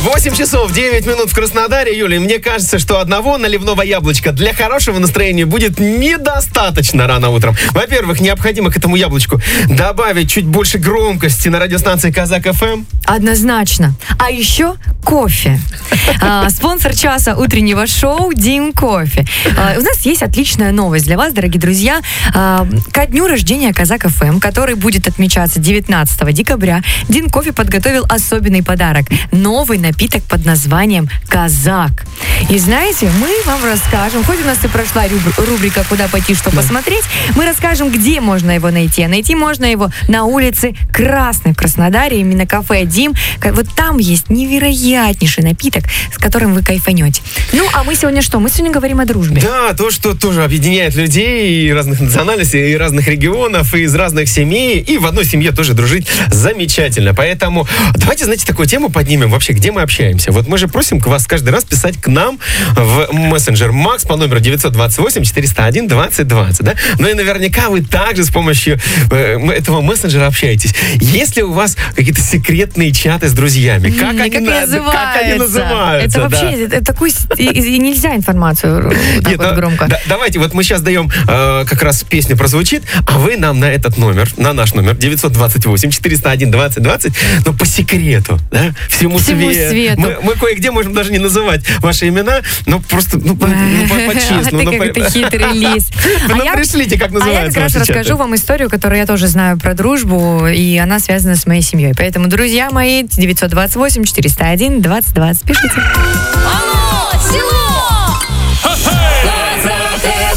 8 часов 9 минут в Краснодаре. Юлия, мне кажется, что одного наливного яблочка для хорошего настроения будет недостаточно рано утром. Во-первых, необходимо к этому яблочку добавить чуть больше громкости на радиостанции Казак ФМ. Однозначно. А еще кофе. Спонсор часа утреннего шоу Дим Кофе. У нас есть отличная новость для вас, дорогие друзья. Ко дню рождения Казак ФМ, который будет отмечаться 19 декабря, Дим Кофе подготовил особенный подарок. Новый напиток под названием «Казак». И знаете, мы вам расскажем, хоть у нас и прошла рубрика «Куда пойти, что посмотреть», мы расскажем, где можно его найти. А найти можно его на улице Красной в Краснодаре, именно кафе «Дим». Вот там есть невероятнейший напиток, с которым вы кайфанете. Ну, а мы сегодня что? Мы сегодня говорим о дружбе. Да, то, что тоже объединяет людей и разных национальностей, и разных регионов, и из разных семей, и в одной семье тоже дружить замечательно. Поэтому давайте, знаете, такую тему поднимем. Вообще, где мы общаемся? Вот мы же просим вас каждый раз писать к нам в мессенджер Макс по номеру 928-401-2020, да? Ну и наверняка вы также с помощью этого мессенджера общаетесь. Есть ли у вас какие-то секретные чаты с друзьями? Как они называются? Это вообще, это такой... И нельзя информацию так вот громко. Давайте, вот мы сейчас даем, как раз песня прозвучит, а вы нам на этот номер, на наш номер 928-401-2020, но по секрету, да? Всему свету. Мы кое-где можем даже не называть ваши имена, но просто, по-честному. Ты как-то хитрый лис. Пришлите, как называется. А я как раз расскажу вам историю, которую я тоже знаю про дружбу, и она связана с моей семьей. Поэтому, друзья мои, 928-401-2020. Пишите. Алло, село!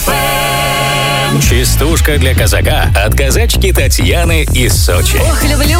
Частушка для казака от казачки Татьяны из Сочи. Ох, люблю